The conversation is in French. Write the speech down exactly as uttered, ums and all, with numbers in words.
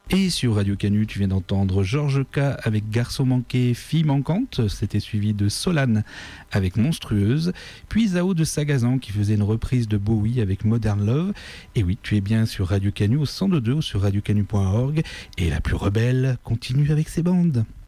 Et sur Radio Canu, tu viens d'entendre Georges K avec Garçon manqué, fille manquante. C'était suivi de Solane avec Monstrueuse. Puis Zao de Sagazan qui faisait une reprise de Bowie avec Modern Love. Et oui, tu es bien sur Radio Canu au cent deux ou sur radio canu point org. Et la plus rebelle continue avec ses bandes.